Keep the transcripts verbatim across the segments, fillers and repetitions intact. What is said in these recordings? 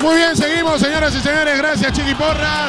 Muy bien, seguimos, señoras y señores. Gracias, Chiqui Porras.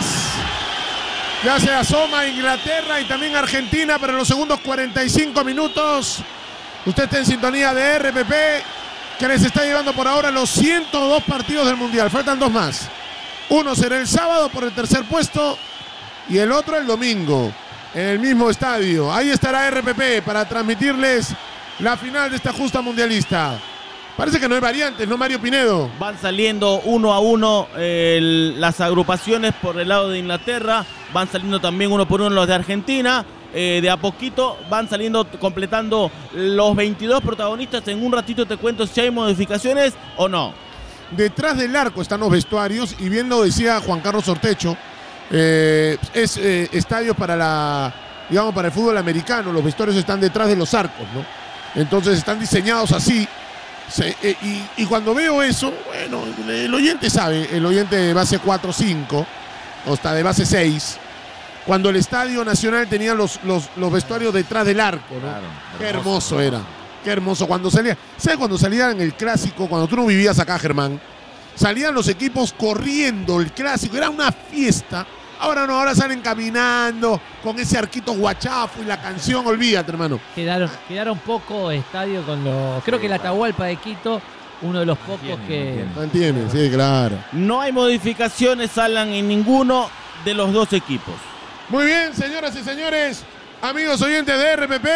Ya se asoma Inglaterra y también Argentina para los segundos cuarenta y cinco minutos. Usted está en sintonía de R P P, que les está llevando por ahora los ciento dos partidos del Mundial. Faltan dos más. Uno será el sábado por el tercer puesto y el otro el domingo en el mismo estadio. Ahí estará R P P para transmitirles la final de esta justa mundialista. Parece que no hay variantes, ¿no, Mario Pinedo? Van saliendo uno a uno eh, las agrupaciones por el lado de Inglaterra. Van saliendo también uno por uno los de Argentina. Eh, de a poquito van saliendo, completando los veintidós protagonistas. En un ratito te cuento si hay modificaciones o no. Detrás del arco están los vestuarios y bien lo decía Juan Carlos Ortecho, eh, es eh, estadio para la, digamos, para el fútbol americano. Los vestuarios están detrás de los arcos, ¿no? Entonces están diseñados así. Se, eh, y, y cuando veo eso, bueno, el oyente sabe, el oyente de base cuatro cinco, o hasta de base seis, cuando el Estadio Nacional tenía los, los, los vestuarios detrás del arco, ¿no? Claro, qué hermoso, hermoso era, qué hermoso cuando salía. ¿Sabes cuando salían en el clásico, cuando tú no vivías acá, Germán? Salían los equipos corriendo el clásico, era una fiesta. Ahora no, ahora salen caminando con ese arquito guachafo y la canción, olvídate, hermano. Quedaron, quedaron poco estadio con los... Creo que el Atahualpa de Quito, uno de los pocos que... Mantiene, sí, claro. No hay modificaciones, Alan, en ninguno de los dos equipos. Muy bien, señoras y señores, amigos oyentes de R P P.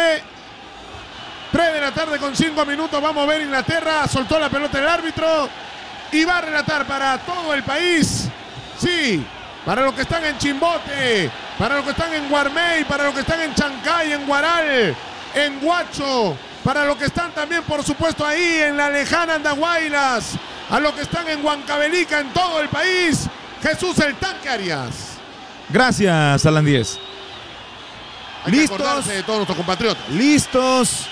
tres de la tarde con cinco minutos, vamos a ver Inglaterra. Soltó la pelota el árbitro y va a relatar para todo el país. Sí. Para los que están en Chimbote, para los que están en Guarmey, para los que están en Chancay, en Guaral, en Huacho, para los que están también, por supuesto, ahí en la lejana Andahuaylas, a los que están en Huancavelica, en todo el país, Jesús el Tanque Arias. Gracias, Alan Díez. Hay listos que acordarse de todos nuestros compatriotas. Listos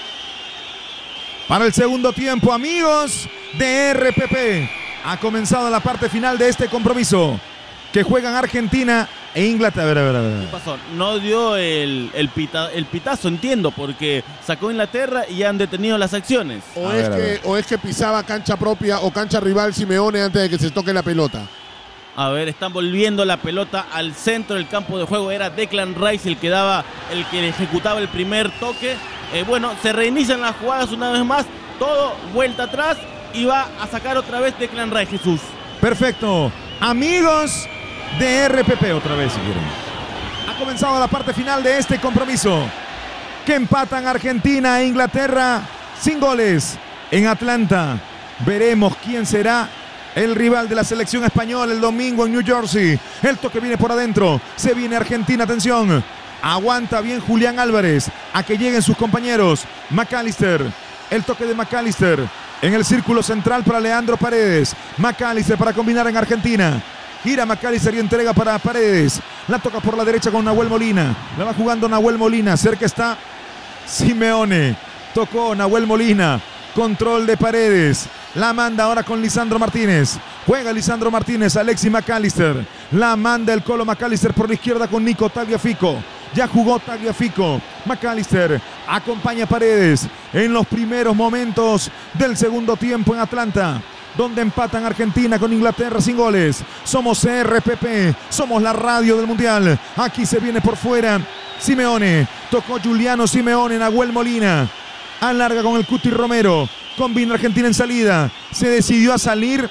para el segundo tiempo, amigos de R P P. Ha comenzado la parte final de este compromiso, que juegan Argentina e Inglaterra. A ver, a ver, a ver. ¿Qué pasó? No dio el, el, pita, el pitazo, entiendo, porque sacó Inglaterra y han detenido las acciones. O, es ver, que, o es que pisaba cancha propia o cancha rival Simeone antes de que se toque la pelota. A ver, están volviendo la pelota al centro del campo de juego. Era Declan Rice el que daba, el que ejecutaba el primer toque. Eh, bueno, se reinician las jugadas una vez más. Todo vuelta atrás y va a sacar otra vez Declan Rice, Jesús. Perfecto. Amigos de R P P, otra vez si quieren. Ha comenzado la parte final de este compromiso, que empatan Argentina e Inglaterra sin goles en Atlanta. Veremos quién será el rival de la selección española el domingo en New Jersey. El toque viene por adentro, se viene Argentina, atención. Aguanta bien Julián Álvarez a que lleguen sus compañeros. McAllister, el toque de McAllister en el círculo central para Leandro Paredes. McAllister para combinar en Argentina. Gira McAllister y entrega para Paredes. La toca por la derecha con Nahuel Molina. La va jugando Nahuel Molina. Cerca está Simeone. Tocó Nahuel Molina. Control de Paredes. La manda ahora con Lisandro Martínez. Juega Lisandro Martínez. Alexis McAllister. La manda el Colo McAllister por la izquierda con Nico Tagliafico. Ya jugó Tagliafico. McAllister acompaña a Paredes en los primeros momentos del segundo tiempo en Atlanta, donde empatan Argentina con Inglaterra sin goles. Somos R P P, somos la radio del Mundial. Aquí se viene por fuera Simeone. Tocó Giuliano Simeone, Nahuel Molina. Alarga con el Cuti Romero. Combina Argentina en salida. Se decidió a salir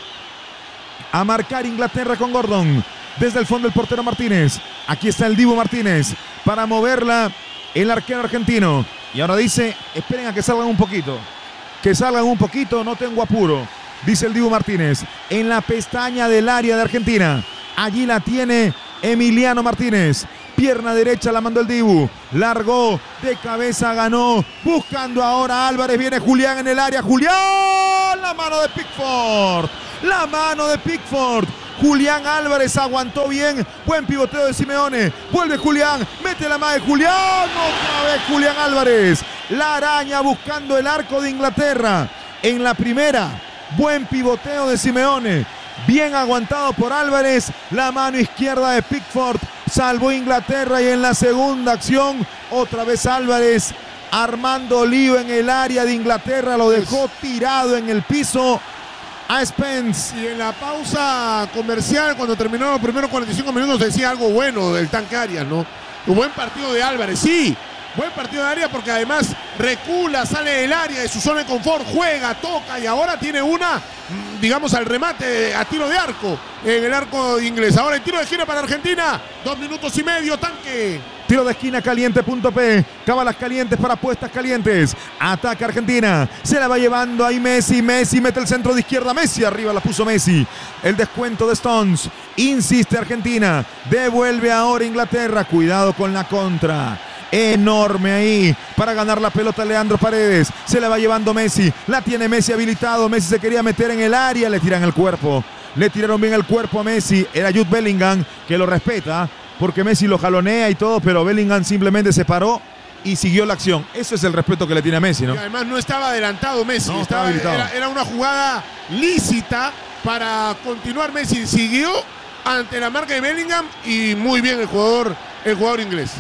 a marcar Inglaterra con Gordon. Desde el fondo el portero Martínez. Aquí está el Dibu Martínez para moverla el arquero argentino. Y ahora dice, esperen a que salgan un poquito. Que salgan un poquito, no tengo apuro. Dice el Dibu Martínez. En la pestaña del área de Argentina. Allí la tiene Emiliano Martínez. Pierna derecha la mandó el Dibu. Largó de cabeza, ganó. Buscando ahora Álvarez. Viene Julián en el área. Julián. La mano de Pickford. La mano de Pickford. Julián Álvarez aguantó bien. Buen pivoteo de Simeone. Vuelve Julián. Mete la mano de Julián. Otra vez Julián Álvarez. La araña buscando el arco de Inglaterra. En la primera, buen pivoteo de Simeone. Bien aguantado por Álvarez. La mano izquierda de Pickford. Salvó Inglaterra. Y en la segunda acción, otra vez Álvarez armando lío en el área de Inglaterra. Lo dejó tirado en el piso. a Spence. Y en la pausa comercial, cuando terminaron los primeros cuarenta y cinco minutos, decía algo bueno del tanque Arias, ¿no? Un buen partido de Álvarez, sí. Buen partido de Arias porque además recula, sale del área de su zona de confort, juega, toca y ahora tiene una, digamos, al remate a tiro de arco en el arco inglés. Ahora el tiro de esquina para Argentina. Dos minutos y medio, tanque. Tiro de esquina caliente punto pe. Cábalas calientes para apuestas calientes. Ataca Argentina. Se la va llevando ahí Messi. Messi mete el centro de izquierda. Messi arriba la puso Messi. El descuento de Stones. Insiste Argentina. Devuelve ahora Inglaterra. Cuidado con la contra. Enorme ahí para ganar la pelota Leandro Paredes. Se la va llevando Messi. La tiene Messi habilitado. Messi se quería meter en el área. Le tiran el cuerpo. Le tiraron bien el cuerpo a Messi. Era Jude Bellingham que lo respeta, porque Messi lo jalonea y todo, pero Bellingham simplemente se paró y siguió la acción. Eso es el respeto que le tiene a Messi, ¿no? Y además no estaba adelantado Messi. No, estaba, estaba era, era una jugada lícita para continuar. Messi siguió ante la marca de Bellingham y muy bien el jugador, el jugador inglés.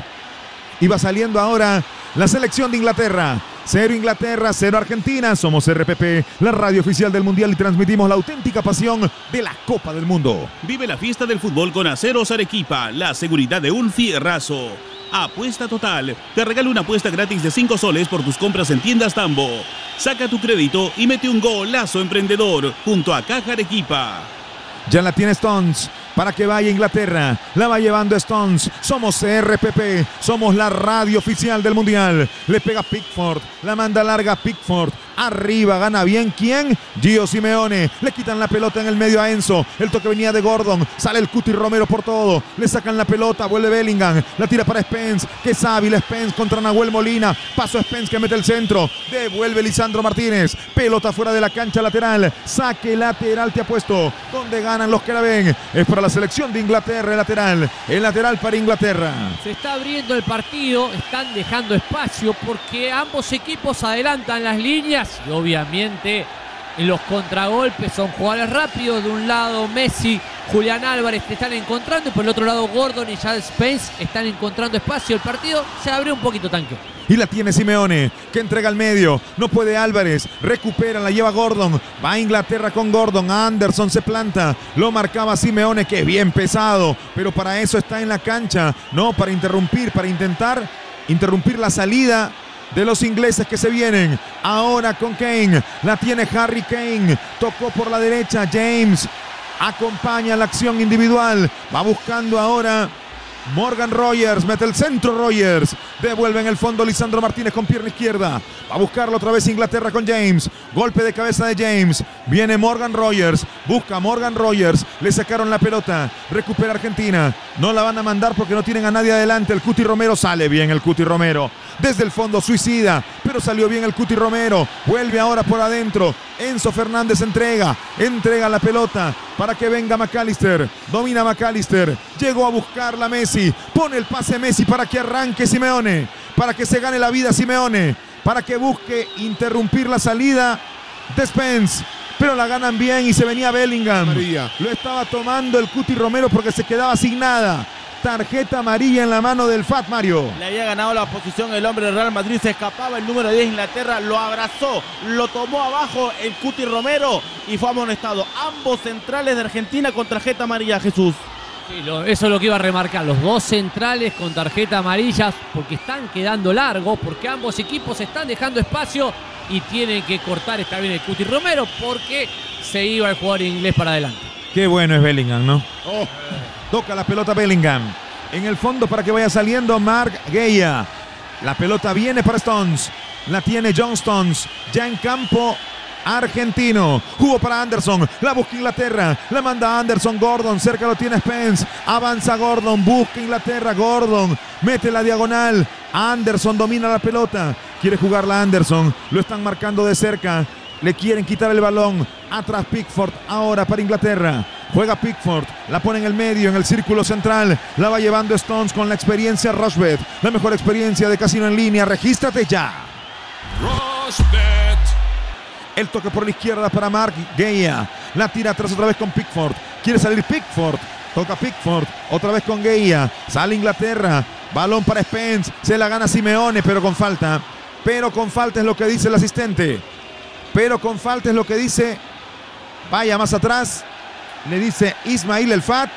Y va saliendo ahora la selección de Inglaterra. Cero Inglaterra, cero Argentina. Somos R P P, la radio oficial del Mundial, y transmitimos la auténtica pasión de la Copa del Mundo. Vive la fiesta del fútbol con Aceros Arequipa, la seguridad de un fierrazo. Apuesta total. Te regalo una apuesta gratis de cinco soles por tus compras en tiendas Tambo. Saca tu crédito y mete un golazo emprendedor junto a Caja Arequipa. Ya la tiene Stones para que vaya Inglaterra. La va llevando Stones. Somos R P P. Somos la radio oficial del Mundial. Le pega Pickford. La manda larga Pickford. Arriba, gana bien. ¿Quién? Gio Simeone. Le quitan la pelota en el medio a Enzo. El toque venía de Gordon. Sale el Cuti Romero por todo. Le sacan la pelota. Vuelve Bellingham. La tira para Spence. Que es hábil Spence contra Nahuel Molina. Paso Spence que mete el centro. Devuelve Lisandro Martínez. Pelota fuera de la cancha lateral. Saque lateral, te apuesto. Donde ganan los que la ven. Es para la selección de Inglaterra. El lateral. El lateral para Inglaterra. Se está abriendo el partido. Están dejando espacio porque ambos equipos adelantan las líneas. Y obviamente en los contragolpes son jugadores rápidos. De un lado Messi, Julián Álvarez te están encontrando, y por el otro lado Gordon y Charles Spence están encontrando espacio. El partido se abrió un poquito, tanque. Y la tiene Simeone, que entrega al medio. No puede Álvarez. Recupera, la lleva Gordon. Va a Inglaterra con Gordon. Anderson se planta. Lo marcaba Simeone, que es bien pesado. Pero para eso está en la cancha. No, para interrumpir, para intentar interrumpir la salida de los ingleses que se vienen. Ahora con Kane. La tiene Harry Kane. Tocó por la derecha. James acompaña la acción individual. Va buscando ahora Morgan Rogers. Mete el centro Rogers. Devuelve en el fondo Lisandro Martínez con pierna izquierda. Va a buscarlo otra vez Inglaterra con James. Golpe de cabeza de James. Viene Morgan Rogers. Busca Morgan Rogers. Le sacaron la pelota. Recupera Argentina. No la van a mandar porque no tienen a nadie adelante. El Cuti Romero. Sale bien el Cuti Romero. Desde el fondo suicida. Pero salió bien el Cuti Romero. Vuelve ahora por adentro. Enzo Fernández entrega. Entrega la pelota para que venga McAllister. Domina McAllister. Llegó a buscarla Messi. Pone el pase Messi para que arranque Simeone. Para que se gane la vida Simeone. Para que busque interrumpir la salida de Spence. Pero la ganan bien y se venía Bellingham. María. Lo estaba tomando el Cuti Romero porque se quedaba sin nada. Tarjeta amarilla en la mano del Fat, Mario. Le había ganado la posición el hombre del Real Madrid. Se escapaba el número diez de Inglaterra. Lo abrazó. Lo tomó abajo el Cuti Romero y fue amonestado. Ambos centrales de Argentina con tarjeta amarilla, Jesús. Sí, lo, eso es lo que iba a remarcar. Los dos centrales con tarjeta amarilla porque están quedando largos, porque ambos equipos están dejando espacio y tienen que cortar. Está bien el Cuti Romero porque se iba el jugador inglés para adelante. Qué bueno es Bellingham, ¿no? Oh. Toca la pelota Bellingham. En el fondo para que vaya saliendo Marc Guehi. La pelota viene para Stones. La tiene John Stones. Ya en campo argentino. Jugó para Anderson. La busca Inglaterra. La manda Anderson. Gordon. Cerca lo tiene Spence. Avanza Gordon. Busca Inglaterra. Gordon. Mete la diagonal. Anderson domina la pelota. Quiere jugarla Anderson. Lo están marcando de cerca. Le quieren quitar el balón. Atrás Pickford. Ahora para Inglaterra. Juega Pickford, la pone en el medio, en el círculo central. La va llevando Stones con la experiencia Rochbet. La mejor experiencia de casino en línea. Regístrate ya. Rochbet. El toque por la izquierda para Marc Guehi. La tira atrás otra vez con Pickford. Quiere salir Pickford. Toca Pickford. Otra vez con Guehi. Sale Inglaterra. Balón para Spence. Se la gana Simeone, pero con falta. Pero con falta es lo que dice el asistente. Pero con falta es lo que dice Vaya más atrás, le dice Ismail El Fat.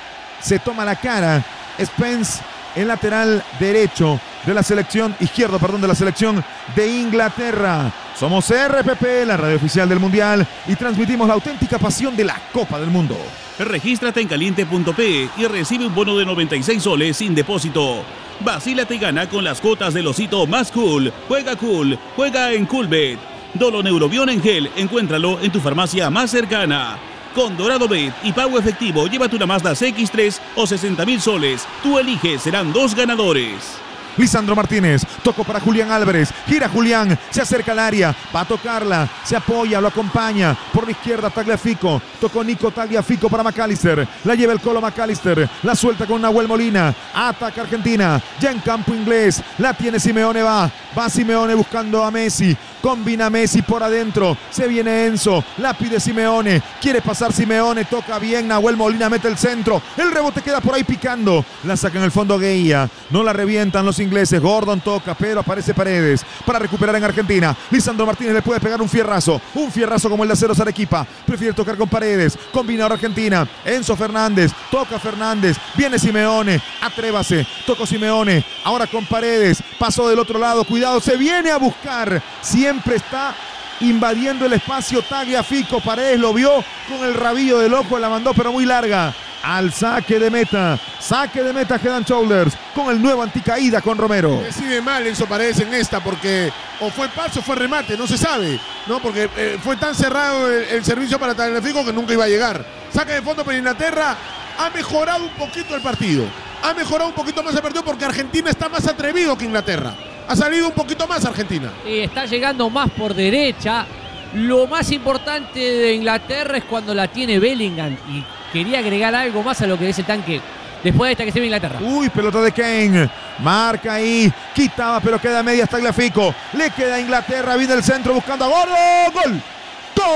Se toma la cara Spence, el lateral derecho de la selección, izquierdo, perdón, de la selección de Inglaterra. Somos R P P, la radio oficial del Mundial, y transmitimos la auténtica pasión de la Copa del Mundo. Regístrate en caliente punto pe y recibe un bono de noventa y seis soles sin depósito. Vacílate y gana con las cuotas del osito más cool. Juega cool, juega en Coolbet. Doloneurobión en gel, encuéntralo en tu farmacia más cercana. Con Dorado Bet y pago efectivo, llévate una Mazda C X tres o sesenta mil soles. Tú eliges, serán dos ganadores. Lisandro Martínez, tocó para Julián Álvarez, gira Julián, se acerca al área, va a tocarla, se apoya, lo acompaña, por la izquierda Tagliafico, tocó Nico Tagliafico para McAllister, la lleva el Colo McAllister, la suelta con Nahuel Molina, ataca Argentina, ya en campo inglés, la tiene Simeone, va, va Simeone buscando a Messi, combina Messi por adentro, se viene Enzo, la pide Simeone, quiere pasar Simeone, toca bien, Nahuel Molina mete el centro, el rebote queda por ahí picando, la saca en el fondo Gueia, no la revientan los ingleses, Gordon toca, pero aparece Paredes para recuperar en Argentina. Lisandro Martínez le puede pegar un fierrazo, un fierrazo como el de Aceros Arequipa, prefiere tocar con Paredes, combina ahora Argentina, Enzo Fernández, toca Fernández, viene Simeone, atrévase, tocó Simeone, ahora con Paredes, pasó del otro lado, cuidado, se viene a buscar, siempre está invadiendo el espacio Tagliafico, Paredes lo vio con el rabillo del ojo, la mandó pero muy larga. Al saque de meta, saque de meta Head and Shoulders con el nuevo anticaída con Romero. Decide mal Enzo Paredes en esta porque o fue paso o fue remate, no se sabe, ¿no? Porque eh, fue tan cerrado el, el servicio para Tagliafico que nunca iba a llegar. Saque de fondo para Inglaterra, ha mejorado un poquito el partido, ha mejorado un poquito más el partido porque Argentina está más atrevido que Inglaterra. Ha salido un poquito más Argentina. Y está llegando más por derecha. Lo más importante de Inglaterra es cuando la tiene Bellingham y quería agregar algo más a lo que dice Tanque después de esta que se ve Inglaterra. Uy, pelota de Kane, marca ahí, quitaba pero queda media hasta Tagliafico, le queda a Inglaterra, viene el centro buscando a Gordo, gol, gol,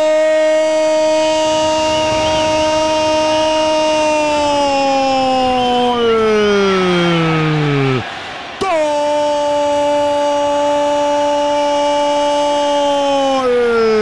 gol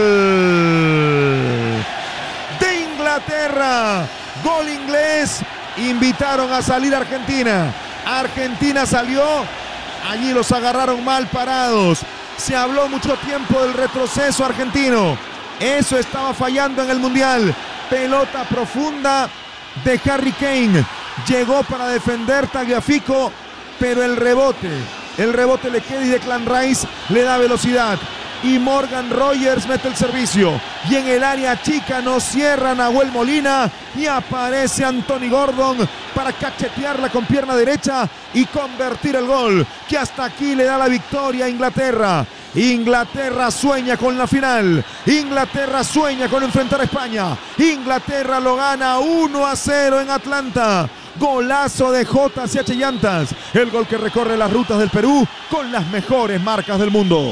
de Inglaterra. Gol inglés, invitaron a salir a Argentina. Argentina salió, allí los agarraron mal parados. Se habló mucho tiempo del retroceso argentino. Eso estaba fallando en el Mundial. Pelota profunda de Harry Kane. Llegó para defender Tagliafico, pero el rebote, el rebote le queda y Declan Rice le da velocidad. Y Morgan Rogers mete el servicio. Y en el área chica nos cierra Nahuel Molina. Y aparece Anthony Gordon para cachetearla con pierna derecha y convertir el gol que hasta aquí le da la victoria a Inglaterra. Inglaterra sueña con la final. Inglaterra sueña con enfrentar a España. Inglaterra lo gana uno a cero en Atlanta. Golazo de J C H Llantas. El gol que recorre las rutas del Perú con las mejores marcas del mundo.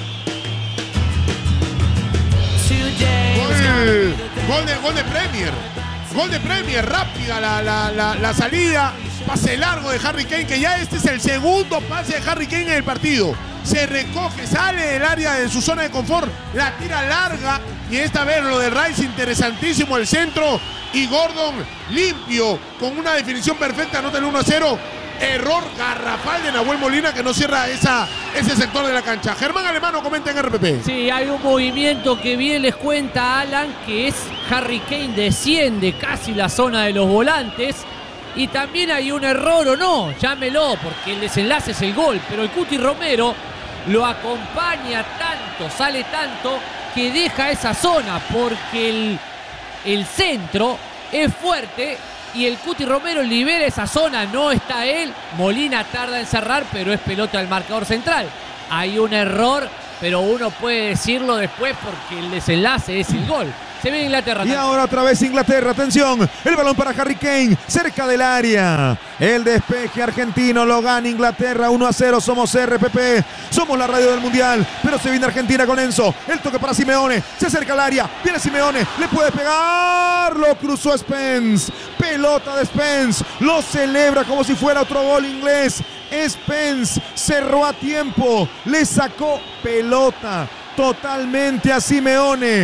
Gol, gol, de, gol de Premier. Gol de Premier, rápida la, la, la, la salida. Pase largo de Harry Kane, que ya este es el segundo pase de Harry Kane en el partido. Se recoge, sale del área de su zona de confort, la tira larga. Y esta vez lo de Rice, interesantísimo el centro. Y Gordon limpio, con una definición perfecta, anota el uno a cero. Error garrafal de Nahuel Molina que no cierra esa, ese sector de la cancha. Germán Alemano comenta en R P P. Sí, hay un movimiento que bien les cuenta Alan, que es Harry Kane desciende casi la zona de los volantes. Y también hay un error o no, llámelo, porque el desenlace es el gol. Pero el Cuti Romero lo acompaña tanto, sale tanto, que deja esa zona porque el, el centro es fuerte. Y el Cuti Romero libera esa zona, no está él. Molina tarda en cerrar, pero es pelota al marcador central. Hay un error, pero uno puede decirlo después porque el desenlace es el gol. Se ve Inglaterra. Y ahora otra vez Inglaterra, atención, el balón para Harry Kane, cerca del área. El despeje argentino lo gana Inglaterra, uno a cero, somos R P P, somos la radio del Mundial, pero se viene Argentina con Enzo, el toque para Simeone, se acerca al área, viene Simeone, le puede pegar, lo cruzó Spence, pelota de Spence, lo celebra como si fuera otro gol inglés. Spence cerró a tiempo, le sacó pelota totalmente a Simeone.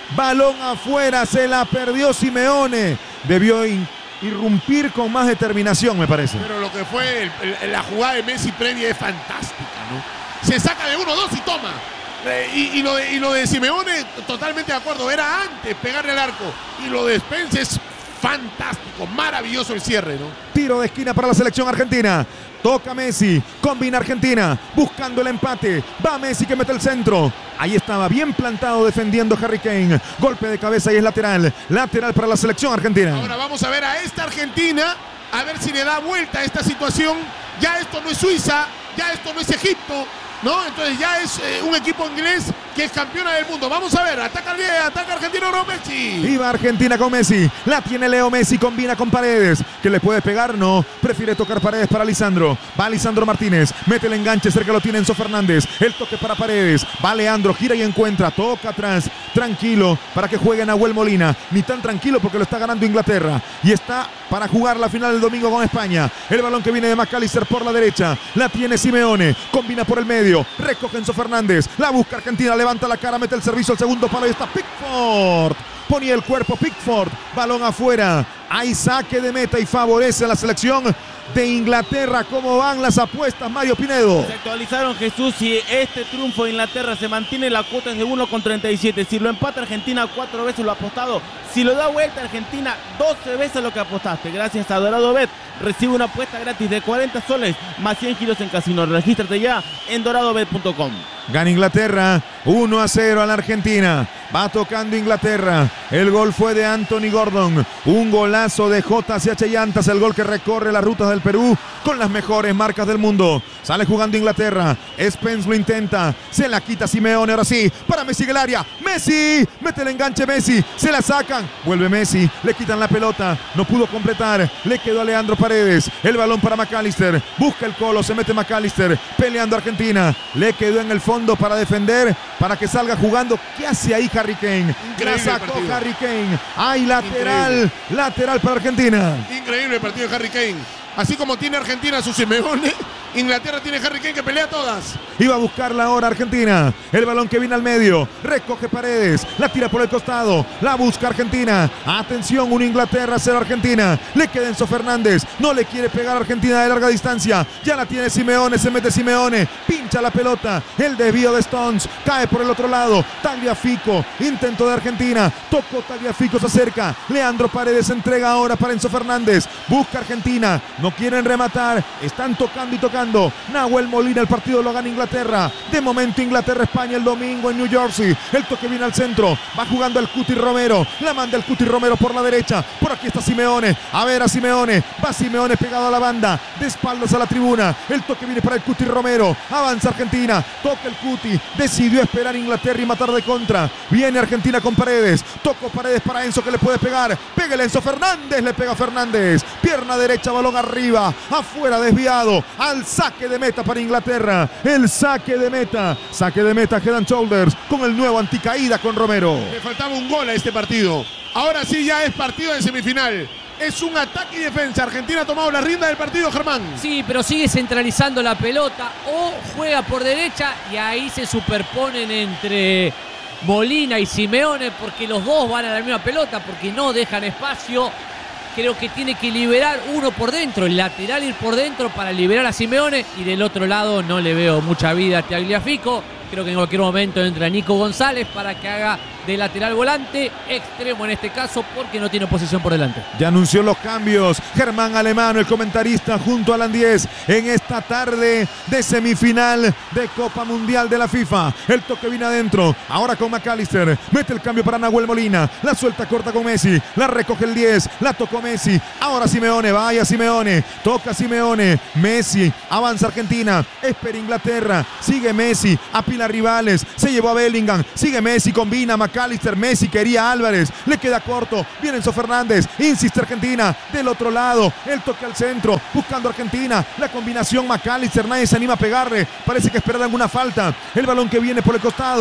balón afuera, se la perdió Simeone. Debió in- irrumpir con más determinación, me parece. Pero lo que fue el, el, la jugada de Messi previa es fantástica, ¿no? Se saca de uno, dos y toma. Eh, y, y, lo de, y lo de Simeone, totalmente de acuerdo, era antes pegarle al arco. Y lo de Spence es fantástico, maravilloso el cierre, ¿no? Tiro de esquina para la selección argentina. Toca Messi, combina Argentina, buscando el empate. Va Messi que mete el centro. Ahí estaba bien plantado defendiendo Harry Kane. Golpe de cabeza y es lateral. Lateral para la selección argentina. Ahora vamos a ver a esta Argentina, a ver si le da vuelta a esta situación. Ya esto no es Suiza, ya esto no es Egipto, ¿no? Entonces ya es eh, un equipo inglés que es campeona del mundo. Vamos a ver, ataca, ataca Argentina, no Messi. Iba Argentina con Messi, la tiene Leo Messi, combina con Paredes, que le puede pegar, no, prefiere tocar Paredes para Lisandro, va Lisandro Martínez, mete el enganche, cerca lo tiene Enzo Fernández, el toque para Paredes, va Leandro, gira y encuentra, toca atrás, tranquilo, para que juegue Nahuel Molina, ni tan tranquilo porque lo está ganando Inglaterra, y está para jugar la final del domingo con España, el balón que viene de McAllister por la derecha, la tiene Simeone, combina por el medio, recoge Enzo Fernández, la busca Argentina, levanta la cara, mete el servicio al segundo palo y está Pickford. Ponía el cuerpo Pickford, balón afuera. Hay saque de meta y favorece a la selección de Inglaterra. ¿Cómo van las apuestas, Mario Pinedo? Se actualizaron, Jesús, si este triunfo de Inglaterra se mantiene, la cuota es de uno con treinta y siete. Si lo empata Argentina, cuatro veces lo ha apostado. Si lo da vuelta Argentina, doce veces lo que apostaste. Gracias a Dorado Bet, recibe una apuesta gratis de cuarenta soles más cien giros en casino. Regístrate ya en dorado bet punto com. Gana Inglaterra, uno a cero a la Argentina. Va tocando Inglaterra. El gol fue de Anthony Gordon. Un golazo de J C H Llantas. El gol que recorre las rutas del Perú con las mejores marcas del mundo. Sale jugando Inglaterra. Spence lo intenta. Se la quita Simeone. Ahora sí. Para Messi en el área. Messi. Mete el enganche Messi. Se la sacan. Vuelve Messi. Le quitan la pelota. No pudo completar. Le quedó a Leandro Paredes. El balón para McAllister. Busca el colo. Se mete McAllister. Peleando Argentina. Le quedó en el fondo para defender. Para que salga jugando. ¿Qué hace ahí Harry Kane? La sacó Harry Kane. Hay lateral. Increíble. Lateral para Argentina. Increíble el partido de Harry Kane. Así como tiene Argentina su Simeone, Inglaterra tiene Harry Kane que pelea todas. Iba a buscarla ahora Argentina. El balón que viene al medio. Recoge Paredes. La tira por el costado. La busca Argentina. Atención, un Inglaterra, cero Argentina. Le queda Enzo Fernández. No le quiere pegar a Argentina de larga distancia. Ya la tiene Simeone. Se mete Simeone. Pincha la pelota. El desvío de Stones. Cae por el otro lado. Tagliafico. Intento de Argentina. Tocó Tagliafico. Se acerca. Leandro Paredes entrega ahora para Enzo Fernández. Busca Argentina. No quieren rematar. Están tocando y tocando. Nahuel Molina, el partido lo gana Inglaterra. De momento Inglaterra-España el domingo en New Jersey. El toque viene al centro. Va jugando el Cuti Romero. La manda el Cuti Romero por la derecha. Por aquí está Simeone. A ver a Simeone. Va Simeone pegado a la banda. De espaldas a la tribuna. El toque viene para el Cuti Romero. Avanza Argentina. Toca el Cuti. Decidió esperar Inglaterra y matar de contra. Viene Argentina con Paredes. Tocó Paredes para Enzo que le puede pegar. Pégale Enzo Fernández. Le pega Fernández. Pierna derecha, balón arriba. Afuera, desviado. Al saque de meta para Inglaterra. El saque de meta. Saque de meta Head and Shoulders con el nuevo anticaída con Romero. Le faltaba un gol a este partido. Ahora sí ya es partido de semifinal. Es un ataque y defensa. Argentina ha tomado la rienda del partido, Germán. Sí, pero sigue centralizando la pelota o juega por derecha y ahí se superponen entre Molina y Simeone porque los dos van a la misma pelota porque no dejan espacio. Creo que tiene que liberar uno por dentro, el lateral ir por dentro para liberar a Simeone y del otro lado no le veo mucha vida a Tagliafico. Creo que en cualquier momento entra Nico González para que haga de lateral volante, extremo en este caso porque no tiene posición por delante. Ya anunció los cambios Germán Alemano, el comentarista junto a Alan Diez en esta tarde de semifinal de Copa Mundial de la FIFA. El toque viene adentro, ahora con McAllister, mete el cambio para Nahuel Molina, la suelta corta con Messi, la recoge el diez, la tocó Messi, ahora Simeone, vaya Simeone, toca Simeone, Messi, avanza Argentina, espera Inglaterra, sigue Messi, apila rivales, se llevó a Bellingham, sigue Messi, combina McAllister, Messi quería a Álvarez, le queda corto, viene Enzo Fernández, insiste Argentina, del otro lado, el toque al centro, buscando Argentina, la combinación McAllister, nadie se anima a pegarle, parece que esperan alguna falta, el balón que viene por el costado,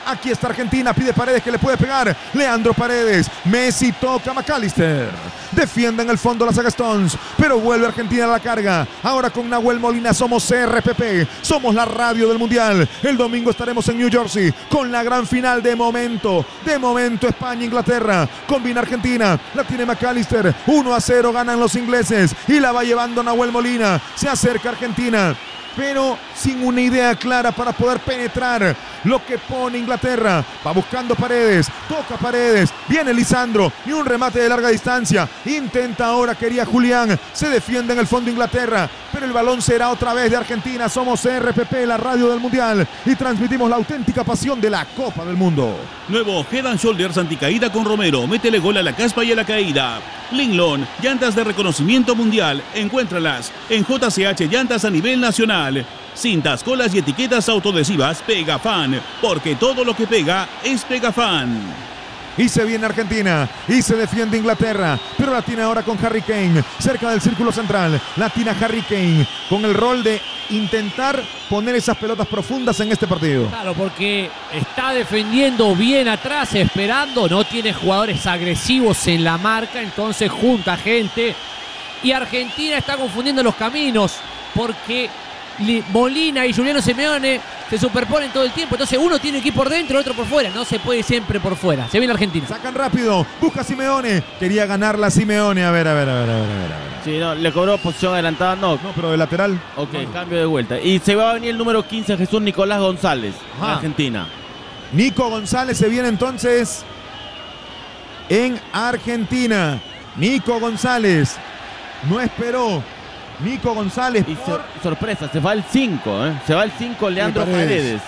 Aquí está Argentina, pide Paredes que le puede pegar. Leandro Paredes, Messi toca a McAllister. Defiende en el fondo las Saga Stones, pero vuelve Argentina a la carga. Ahora con Nahuel Molina somos R P P, somos la radio del Mundial. El domingo estaremos en New Jersey con la gran final de momento. De momento España-Inglaterra. Combina Argentina, la tiene McAllister. uno a cero ganan los ingleses y la va llevando Nahuel Molina. Se acerca Argentina, pero sin una idea clara para poder penetrar lo que pone Inglaterra. Va buscando Paredes, toca Paredes, viene Lisandro y un remate de larga distancia. Intenta ahora, quería Julián, se defiende en el fondo Inglaterra, pero el balón será otra vez de Argentina. Somos R P P, la radio del Mundial, y transmitimos la auténtica pasión de la Copa del Mundo. Nuevo Head and Shoulders anticaída con Romero. Métele gol a la caspa y a la caída. Linglon, llantas de reconocimiento mundial. Encuéntralas en J C H Llantas a nivel nacional. Cintas, colas y etiquetas autoadhesivas Pegafan, porque todo lo que pega es Pegafan. Y se viene Argentina, y se defiende Inglaterra, pero la tiene ahora con Harry Kane, cerca del círculo central. La tiene Harry Kane, con el rol de intentar poner esas pelotas profundas en este partido. Claro, porque está defendiendo bien atrás, esperando, no tiene jugadores agresivos en la marca, entonces junta gente. Y Argentina está confundiendo los caminos, porque Molina y Juliano Simeone se superponen todo el tiempo. Entonces uno tiene que ir por dentro, el otro por fuera. No se puede siempre por fuera. Se viene Argentina. Sacan rápido, busca Simeone. Quería ganarla Simeone. A ver, a ver, a ver, a ver, a ver, a ver. Sí, no, le cobró posición adelantada, no. No, pero de lateral. Ok, bueno. Cambio de vuelta. Y se va a venir el número quince, Jesús Nicolás González, Ajá. Argentina. Nico González se viene entonces en Argentina. Nico González no esperó. Nico González. Y por... sor sorpresa, se va el cinco, ¿eh? Se va el cinco Leandro Paredes. Paredes.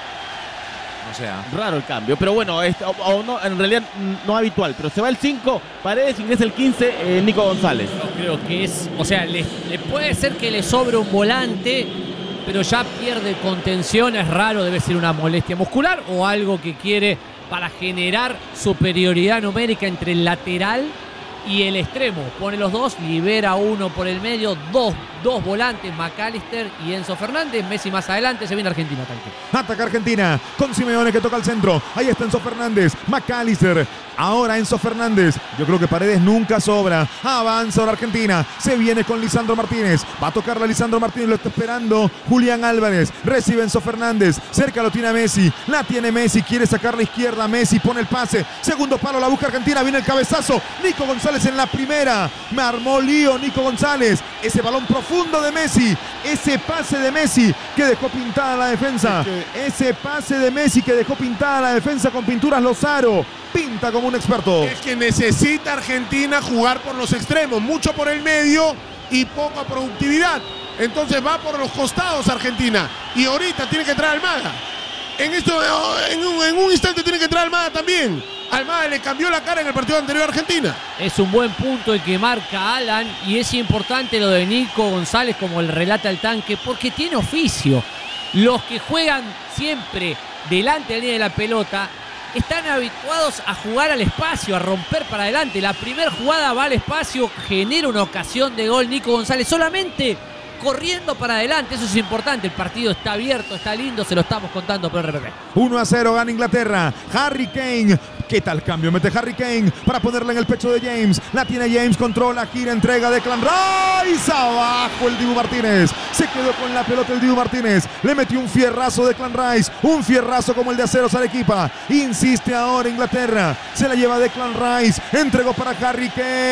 O sea, raro el cambio, pero bueno, es, o, o no, en realidad no habitual, pero se va el cinco, Paredes, ingresa el quince, eh, Nico González. Yo creo que es, o sea, le, le puede ser que le sobre un volante, pero ya pierde contención, es raro, debe ser una molestia muscular o algo que quiere para generar superioridad numérica entre el lateral y el extremo. Pone los dos, libera uno por el medio, dos, dos volantes, McAllister y Enzo Fernández. Messi más adelante, se viene Argentina. Tanque. Ataca Argentina con Simeone que toca al centro. Ahí está Enzo Fernández, McAllister. Ahora Enzo Fernández. Yo creo que Paredes nunca sobra. Avanza ahora Argentina. Se viene con Lisandro Martínez. Va a tocarla Lisandro Martínez. Lo está esperando Julián Álvarez. Recibe Enzo Fernández. Cerca lo tiene a Messi. La tiene Messi. Quiere sacar la izquierda. Messi pone el pase. Segundo palo. La busca Argentina. Viene el cabezazo. Nico González en la primera. Me armó lío Nico González. Ese balón profundo de Messi. Ese pase de Messi que dejó pintada la defensa. Ese pase de Messi que dejó pintada la defensa con pinturas Lozaro. Pinta como un experto. Es que necesita Argentina jugar por los extremos, mucho por el medio y poca productividad. Entonces va por los costados Argentina. Y ahorita tiene que entrar Almada. En, esto, en, un, en un instante tiene que entrar Almada también. Almada le cambió la cara en el partido anterior a Argentina. Es un buen punto el que marca Alan, y es importante lo de Nico González, como el relata el tanque, porque tiene oficio. Los que juegan siempre delante de la línea de la pelota están habituados a jugar al espacio, a romper para adelante. La primera jugada va al espacio, genera una ocasión de gol Nico González, solamente corriendo para adelante. Eso es importante. El partido está abierto, está lindo, se lo estamos contando por R P P. uno a cero gana Inglaterra. Harry Kane. ¿Qué tal cambio? Mete Harry Kane para ponerla en el pecho de James. La tiene James, controla, gira, entrega de Declan Rice. Abajo el Dibu Martínez. Se quedó con la pelota el Dibu Martínez. Le metió un fierrazo de Declan Rice. Un fierrazo como el de Aceros Arequipa. Insiste ahora Inglaterra. Se la lleva Declan Rice. Entregó para Harry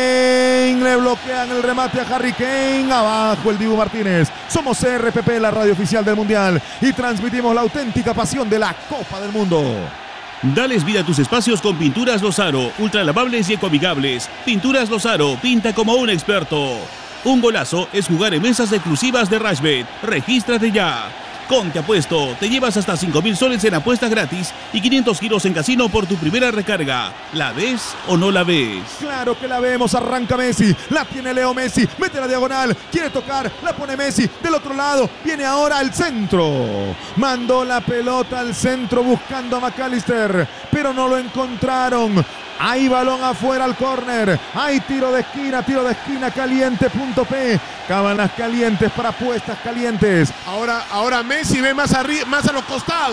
Kane. Le bloquean el remate a Harry Kane. Abajo el Dibu Martínez. Somos R P P, la radio oficial del Mundial. Y transmitimos la auténtica pasión de la Copa del Mundo. Dales vida a tus espacios con Pinturas Lozaro, ultra lavables y ecoamigables. Pinturas Lozaro, pinta como un experto. Un golazo es jugar en mesas exclusivas de Rashbet. Regístrate ya. Con Te Apuesto, te llevas hasta cinco mil soles en apuestas gratis y quinientos giros en casino por tu primera recarga. ¿La ves o no la ves? Claro que la vemos, arranca Messi, la tiene Leo Messi, mete la diagonal, quiere tocar, la pone Messi, del otro lado, viene ahora al centro. Mandó la pelota al centro buscando a McAllister, pero no lo encontraron. Hay balón afuera al córner. Hay tiro de esquina, tiro de esquina caliente punto p. Cábalas calientes para apuestas calientes. Ahora, ahora Messi ve más, arriba, más a los costados.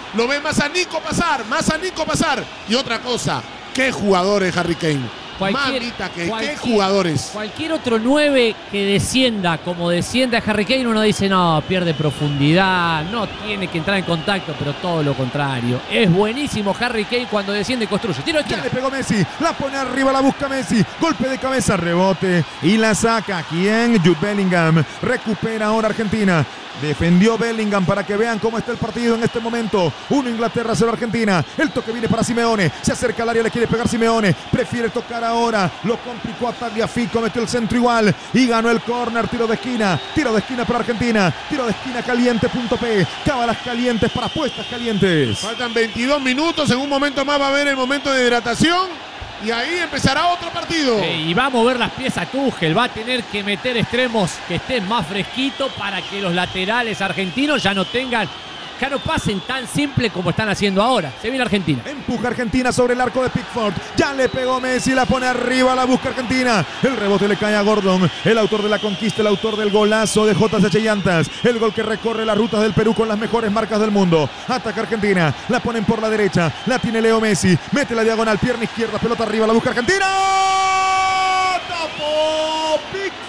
Lo ve más a Nico pasar, más a Nico pasar. Y otra cosa, qué jugadores Harry Kane. Cualquier, Mamita, que, cualquier, qué jugadores. Cualquier otro nueve que descienda como desciende a Harry Kane, uno dice, no, pierde profundidad, no tiene que entrar en contacto, pero todo lo contrario. Es buenísimo Harry Kane cuando desciende y construye. Tiro de Ya esquina. le pegó Messi, la pone arriba, la busca Messi, golpe de cabeza, rebote y la saca. ¿Quién? Jude Bellingham. Recupera ahora Argentina. Defendió Bellingham para que vean cómo está el partido en este momento. uno Inglaterra, cero Argentina. El toque viene para Simeone. Se acerca al área, le quiere pegar Simeone. Prefiere tocar ahora. Lo complicó a Tagliafico. Metió el centro igual. Y ganó el córner. Tiro de esquina. Tiro de esquina para Argentina. Tiro de esquina caliente punto pe. Cábalas calientes para apuestas calientes. Faltan veintidós minutos. En un momento más va a haber el momento de hidratación. Y ahí empezará otro partido. Eh, y va a mover las piezas Tuchel. Va a tener que meter extremos que estén más fresquitos para que los laterales argentinos ya no tengan, ya no pasen tan simple como están haciendo ahora. Se viene Argentina. Empuja Argentina sobre el arco de Pickford. Ya le pegó Messi, la pone arriba, la busca Argentina. El rebote le cae a Gordon, el autor de la conquista, el autor del golazo de J C Llantas. El gol que recorre las rutas del Perú con las mejores marcas del mundo. Ataca Argentina, la ponen por la derecha, la tiene Leo Messi. Mete la diagonal, pierna izquierda, pelota arriba, la busca Argentina. ¡Tapó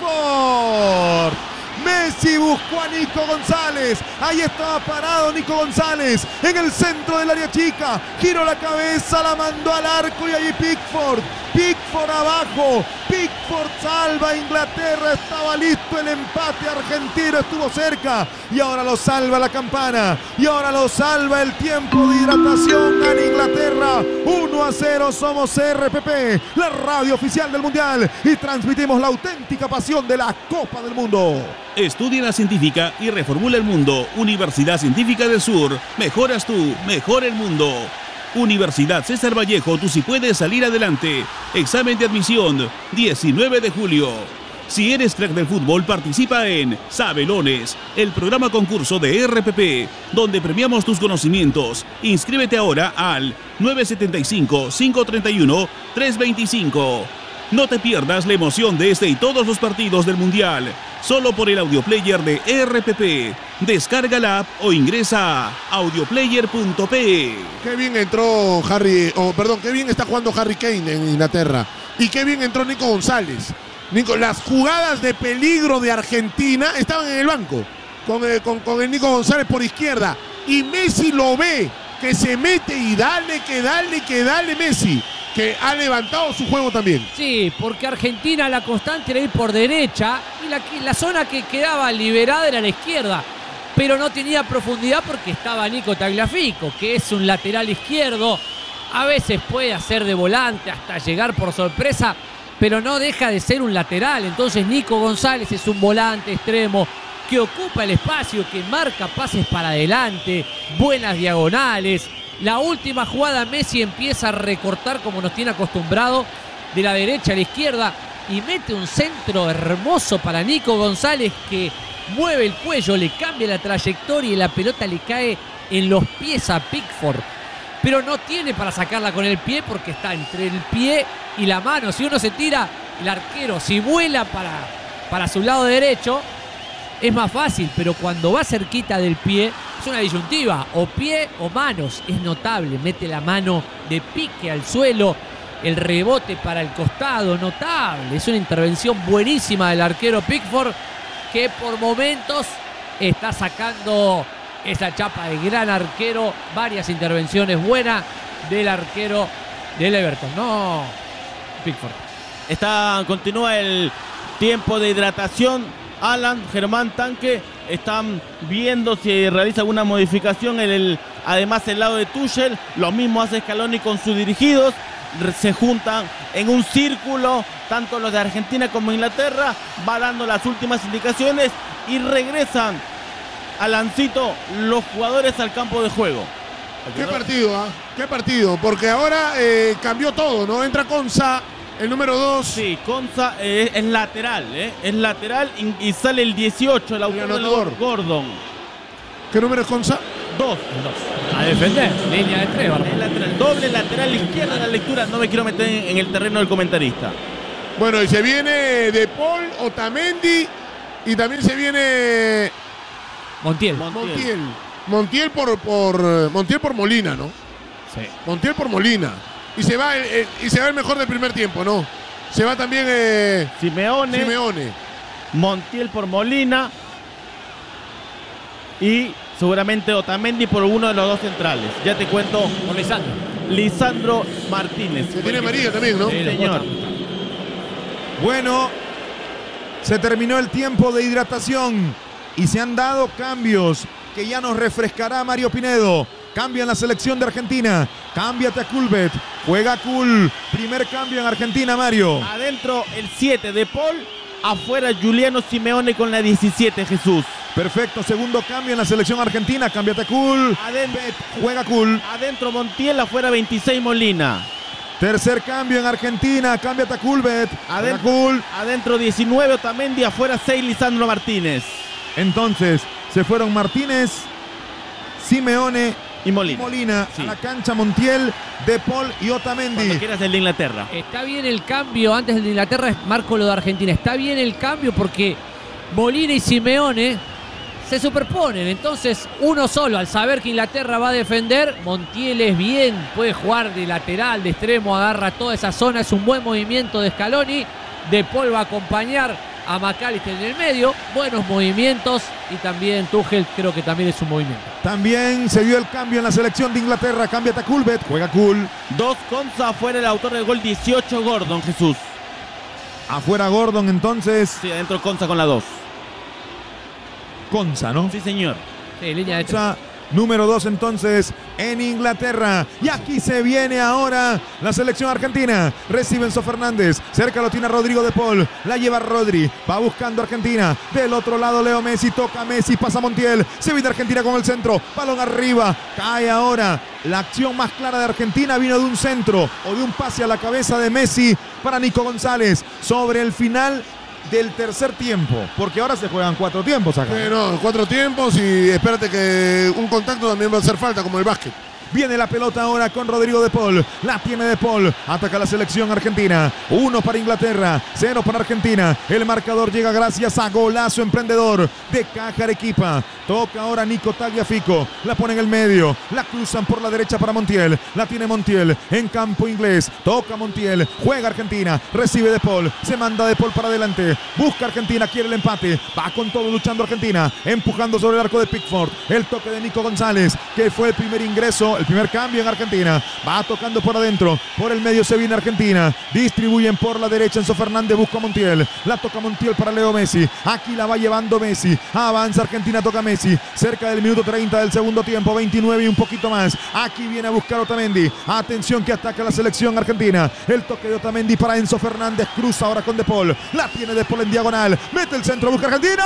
Pickford! Messi buscó a Nico González. Ahí estaba parado Nico González en el centro del área chica. Giró la cabeza, la mandó al arco y allí Pickford. Pickford abajo. Pickford salva a Inglaterra. Estaba listo el empate argentino. Estuvo cerca. Y ahora lo salva la campana. Y ahora lo salva el tiempo de hidratación. Gana Inglaterra. uno a cero. Somos R P P, la radio oficial del Mundial. Y transmitimos la auténtica pasión de la Copa del Mundo. Estudia la científica y reformula el mundo. Universidad Científica del Sur. Mejoras tú, mejora el mundo. Universidad César Vallejo, tú sí puedes salir adelante. Examen de admisión, diecinueve de julio. Si eres crack del fútbol, participa en Sabelones, el programa concurso de R P P, donde premiamos tus conocimientos. Inscríbete ahora al nueve siete cinco, cinco tres uno, tres dos cinco. No te pierdas la emoción de este y todos los partidos del Mundial, solo por el audioplayer de R P P. Descarga la app o ingresa a audioplayer punto pe. Qué bien entró Harry, oh, perdón, qué bien está jugando Harry Kane en Inglaterra. Y qué bien entró Nico González. Nico, las jugadas de peligro de Argentina estaban en el banco, con, eh, con, con el Nico González por izquierda. Y Messi lo ve, que se mete y dale, que dale, que dale Messi, que ha levantado su juego también. Sí, porque Argentina la constante era ir por derecha y la, la zona que quedaba liberada era la izquierda. Pero no tenía profundidad porque estaba Nico Tagliafico, que es un lateral izquierdo. A veces puede hacer de volante hasta llegar por sorpresa, pero no deja de ser un lateral. Entonces Nico González es un volante extremo que ocupa el espacio, que marca pases para adelante, buenas diagonales. La última jugada Messi empieza a recortar como nos tiene acostumbrado de la derecha a la izquierda y mete un centro hermoso para Nico González que mueve el cuello, le cambia la trayectoria y la pelota le cae en los pies a Pickford. Pero no tiene para sacarla con el pie porque está entre el pie y la mano. Si uno se tira, el arquero si vuela para, para su lado derecho es más fácil, pero cuando va cerquita del pie es una disyuntiva, o pie o manos. Es notable, mete la mano de pique al suelo, el rebote para el costado, notable. Es una intervención buenísima del arquero Pickford, que por momentos está sacando esa chapa de gran arquero. Varias intervenciones buenas del arquero del Everton. No, Pickford. Está, continúa el tiempo de hidratación. Alan, Germán, Tanque están viendo si realiza alguna modificación en el, además el lado de Tuchel. Lo mismo hace Scaloni con sus dirigidos. Se juntan en un círculo, tanto los de Argentina como Inglaterra. Va dando las últimas indicaciones y regresan, Alancito, los jugadores al campo de juego. Qué partido, ¿ah? ¿eh? Qué partido, porque ahora eh, cambió todo, ¿no? Entra Konsa, el número dos. Sí, Konsa eh, es lateral, ¿eh? Es lateral y, y sale el dieciocho, el autor del Gordon. ¿Qué número es Konsa? Dos. Dos. A defender, línea de tres. El lateral, doble lateral izquierda en la lectura. No me quiero meter en, en el terreno del comentarista. Bueno, y se viene De Paul, Otamendi y también se viene Montiel. Montiel. Montiel. Montiel por, por Montiel por Molina, ¿no? Sí. Montiel por Molina. Y se va el, el- y se va el mejor del primer tiempo, ¿no? Se va también eh, Simeone, Simeone. Montiel por Molina y seguramente Otamendi por uno de los dos centrales. Ya te cuento, Por Lisandro. Lisandro Martínez. Se tiene María también, ¿no? Sí, los señor. dos están. Bueno, se terminó el tiempo de hidratación y se han dado cambios que ya nos refrescará Mario Pinedo. Cambia en la selección de Argentina. Cámbiate a Culbet. Juega Cool. Primer cambio en Argentina, Mario. Adentro el siete de Paul, afuera Juliano Simeone con la diecisiete, Jesús. Perfecto. Segundo cambio en la selección argentina. Cámbiate a Cool. Adentro, Juega Cool. adentro Montiel, afuera veintiséis Molina. Tercer cambio en Argentina. Cámbiate a Culbet. Juega Adentro, Cool. adentro diecinueve Otamendi, afuera seis Lisandro Martínez Entonces, se fueron Martínez, Simeone y y Molina. Molina. Sí. A la cancha Montiel, De Paul y Cuando Otamendi. quieras el de Inglaterra. Está bien el cambio, antes del de Inglaterra marco lo de Argentina. Está bien el cambio porque Molina y Simeone se superponen. Entonces, uno solo, al saber que Inglaterra va a defender, Montiel es bien, puede jugar de lateral, de extremo, agarra toda esa zona. Es un buen movimiento de Scaloni. De Paul va a acompañar a McAllister en el medio. Buenos movimientos. Y también Tuchel creo que también es un movimiento. También se dio el cambio en la selección de Inglaterra. Cámbiate a Culbet. Juega Cool. Dos Conza, afuera el autor del gol dieciocho Gordon, Jesús. Afuera Gordon, entonces. Sí, adentro Conza con la dos. Conza, ¿no? Sí, señor. Sí, línea de tres. Conza, número dos entonces en Inglaterra. Y aquí se viene ahora la selección argentina. Recibe Enzo Fernández. Cerca lo tiene Rodrigo de Paul. La lleva Rodri. Va buscando Argentina. Del otro lado Leo Messi. Toca Messi. Pasa Montiel. Se viene Argentina con el centro. Balón arriba. Cae ahora. La acción más clara de Argentina vino de un centro o de un pase a la cabeza de Messi para Nico González. Sobre el final del tercer tiempo. Porque ahora se juegan cuatro tiempos acá. Eh, no, cuatro tiempos y espérate que un contacto también va a hacer falta, como el básquet. Viene la pelota ahora con Rodrigo de Paul. La tiene de Paul. Ataca la selección argentina. Uno para Inglaterra. Cero para Argentina. El marcador llega gracias a golazo emprendedor de Caja Arequipa. Toca ahora Nico Tagliafico. La pone en el medio. La cruzan por la derecha para Montiel. La tiene Montiel en campo inglés. Toca Montiel. Juega Argentina. Recibe de Paul. Se manda de Paul para adelante. Busca Argentina. Quiere el empate. Va con todo luchando Argentina. Empujando sobre el arco de Pickford. El toque de Nico González, que fue el primer ingreso. El primer cambio en Argentina. Va tocando por adentro. Por el medio se viene Argentina. Distribuyen por la derecha. Enzo Fernández busca a Montiel. La toca Montiel para Leo Messi. Aquí la va llevando Messi. Avanza Argentina, toca Messi. Cerca del minuto treinta del segundo tiempo. veintinueve y un poquito más. Aquí viene a buscar Otamendi. Atención que ataca la selección argentina. El toque de Otamendi para Enzo Fernández. Cruza ahora con De Paul. La tiene De Paul en diagonal. Mete el centro. Busca Argentina.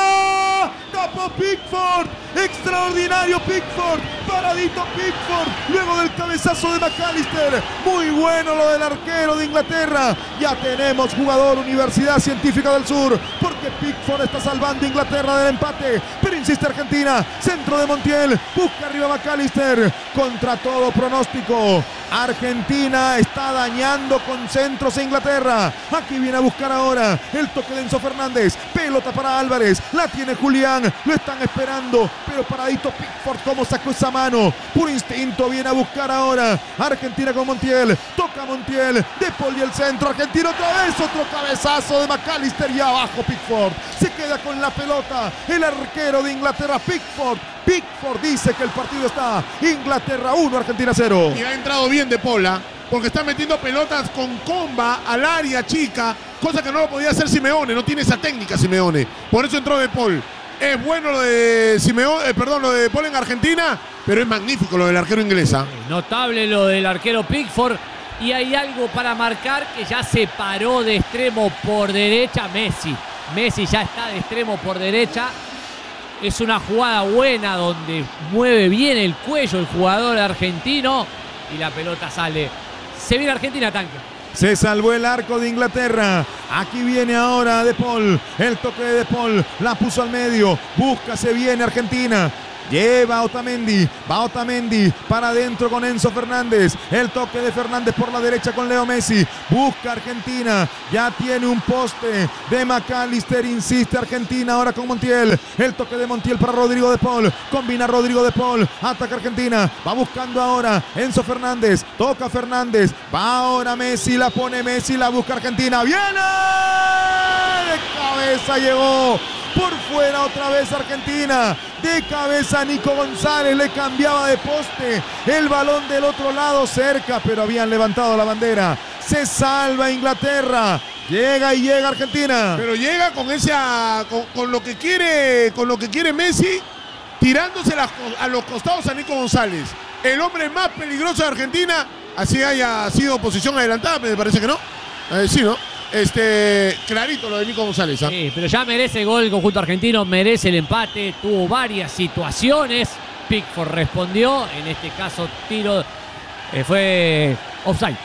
Tapó Pickford. Extraordinario Pickford. Paradito Pickford. Luego del cabezazo de McAllister. Muy bueno lo del arquero de Inglaterra. Ya tenemos jugador Universidad Científica del Sur. Porque Pickford está salvando a Inglaterra del empate. Pero insiste Argentina. Centro de Montiel. Busca arriba McAllister. Contra todo pronóstico. Argentina está dañando con centros a Inglaterra. Aquí viene a buscar ahora el toque de Enzo Fernández. Pelota para Álvarez. La tiene Julián. Lo están esperando. Pero paradito Pickford. ¿Cómo sacó esa mano? Por instinto viene a buscar ahora Argentina con Montiel. Toca Montiel. De Paul y el centro. Argentina otra vez. Otro cabezazo de McAllister. Y abajo Pickford. Se queda con la pelota. El arquero de Inglaterra, Pickford. Pickford dice que el partido está Inglaterra uno, Argentina cero. Y ha entrado bien de Pola, porque está metiendo pelotas con comba al área chica, cosa que no lo podía hacer Simeone, no tiene esa técnica Simeone. Por eso entró de Paul. Es bueno lo de Simeone, eh, perdón, lo de Paul en Argentina, pero es magnífico lo del arquero inglesa. Notable lo del arquero Pickford. Y hay algo para marcar, que ya se paró de extremo por derecha Messi. Messi ya está de extremo por derecha. Es una jugada buena donde mueve bien el cuello el jugador argentino y la pelota sale. Se viene Argentina, tanque. Se salvó el arco de Inglaterra. Aquí viene ahora De Paul. El toque de De Paul. La puso al medio. Busca, se viene Argentina. Lleva Otamendi, va Otamendi para adentro con Enzo Fernández. El toque de Fernández por la derecha con Leo Messi. Busca Argentina, ya tiene un poste de McAllister, insiste Argentina ahora con Montiel. El toque de Montiel para Rodrigo de Paul, combina Rodrigo de Paul, ataca Argentina, va buscando ahora Enzo Fernández, toca Fernández, va ahora Messi, la pone Messi, la busca Argentina, viene, de cabeza llegó. Por fuera otra vez Argentina. De cabeza Nico González. Le cambiaba de poste. El balón del otro lado cerca. Pero habían levantado la bandera. Se salva Inglaterra. Llega y llega Argentina. Pero llega con esa. Con, con lo que quiere. Con lo que quiere Messi. Tirándose las, a los costados a Nico González. El hombre más peligroso de Argentina. Así haya sido posición adelantada. Me parece que no. Eh, sí, ¿no? Este, clarito lo de Nico González. ¿eh? Sí, pero ya merece el gol el conjunto argentino, merece el empate, tuvo varias situaciones. Pickford respondió, en este caso tiro eh, fue offside.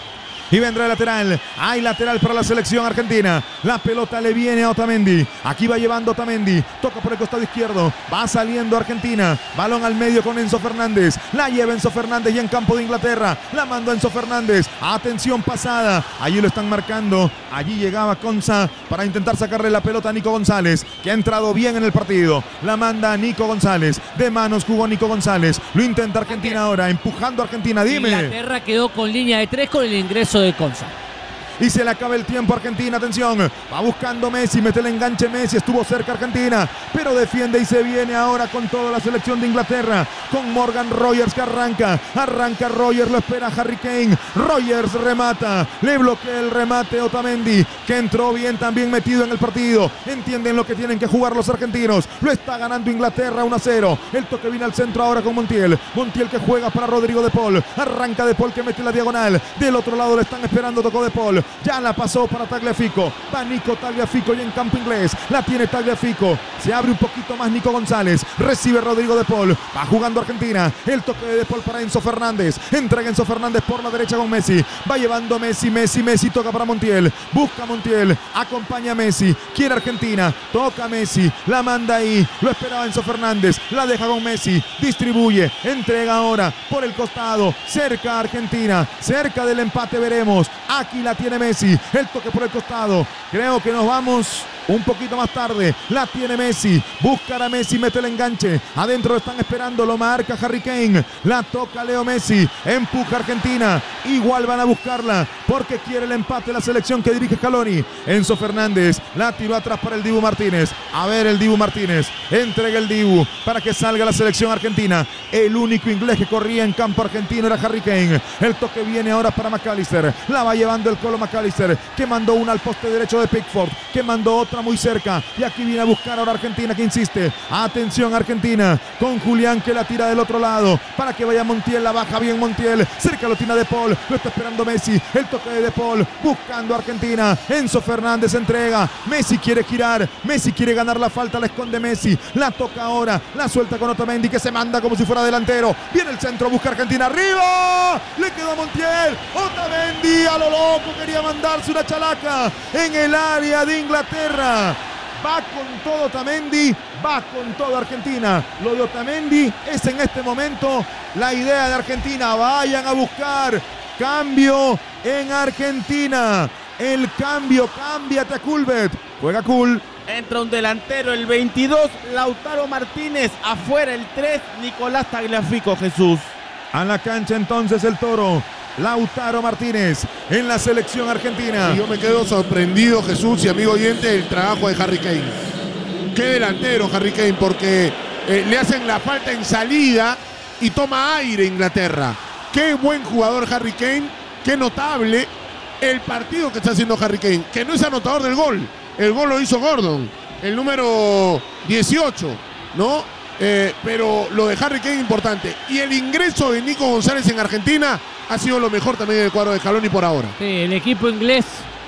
Y vendrá el lateral. Hay lateral para la selección argentina. La pelota le viene a Otamendi. Aquí va llevando Otamendi. Toca por el costado izquierdo. Va saliendo Argentina. Balón al medio con Enzo Fernández. La lleva Enzo Fernández y en campo de Inglaterra. La mandó Enzo Fernández. Atención pasada. Allí lo están marcando. Allí llegaba Konsa para intentar sacarle la pelota a Nico González, que ha entrado bien en el partido. La manda a Nico González. De manos jugó Nico González. Lo intenta Argentina ahora. Empujando a Argentina. Dime. Inglaterra quedó con línea de tres con el ingreso de Konsa. Y se le acaba el tiempo a Argentina, atención, va buscando Messi, mete el enganche Messi, estuvo cerca Argentina, pero defiende y se viene ahora con toda la selección de Inglaterra, con Morgan Rogers que arranca, arranca Rogers, lo espera Harry Kane, Rogers remata, le bloquea el remate Otamendi, que entró bien también metido en el partido, entienden lo que tienen que jugar los argentinos, lo está ganando Inglaterra uno a cero, el toque viene al centro ahora con Montiel, Montiel que juega para Rodrigo de Paul, arranca de Paul que mete la diagonal, del otro lado le están esperando, tocó de Paul, ya la pasó para Tagliafico, va Nico Tagliafico y en campo inglés, la tiene Tagliafico, se abre un poquito más Nico González, recibe Rodrigo de Paul, va jugando Argentina, el toque de De Paul para Enzo Fernández, entrega Enzo Fernández por la derecha con Messi, va llevando Messi, Messi, Messi, toca para Montiel, busca Montiel, acompaña a Messi, quiere Argentina, toca Messi, la manda ahí, lo esperaba Enzo Fernández, la deja con Messi, distribuye, entrega ahora por el costado, cerca Argentina, cerca del empate veremos, aquí la tiene Messi, el toque por el costado, creo que nos vamos un poquito más tarde, la tiene Messi, busca a Messi, mete el enganche, adentro lo están esperando, lo marca Harry Kane, la toca Leo Messi, empuja Argentina, igual van a buscarla, porque quiere el empate la selección que dirige Scaloni, Enzo Fernández, la tiró atrás para el Dibu Martínez, a ver el Dibu Martínez, entrega el Dibu, para que salga la selección argentina, el único inglés que corría en campo argentino era Harry Kane, el toque viene ahora para McAllister, la va llevando el Colo McAllister, que mandó una al poste derecho de Pickford, que mandó otra muy cerca, y aquí viene a buscar ahora Argentina que insiste, atención Argentina, con Julián que la tira del otro lado, para que vaya Montiel, la baja bien Montiel, cerca lo tiene De Paul, lo está esperando Messi, el toque de De Paul, buscando a Argentina, Enzo Fernández entrega, Messi quiere girar, Messi quiere ganar la falta, la esconde Messi, la toca ahora, la suelta con Otamendi que se manda como si fuera delantero, viene el centro, busca Argentina, arriba, le quedó a Montiel, Otamendi a lo loco, quería mandarse una chalaca en el área de Inglaterra. Va con todo Otamendi, va con todo Argentina. Lo de Otamendi es en este momento la idea de Argentina. Vayan a buscar cambio en Argentina. El cambio, cámbiate a Culbet. Juega Cool. Entra un delantero, el veintidós, Lautaro Martínez. Afuera el tres, Nicolás Tagliafico, Jesús. A la cancha entonces el Toro. Lautaro Martínez en la selección argentina. Y yo me quedo sorprendido, Jesús y amigo oyente, del trabajo de Harry Kane. Qué delantero Harry Kane, porque eh, le hacen la falta en salida y toma aire Inglaterra. Qué buen jugador Harry Kane, qué notable el partido que está haciendo Harry Kane, que no es anotador del gol. El gol lo hizo Gordon, el número dieciocho, ¿no? Eh, pero lo de Harry Kane importante. Y el ingreso de Nico González en Argentina ha sido lo mejor también del cuadro de Scaloni por ahora. Sí, el equipo inglés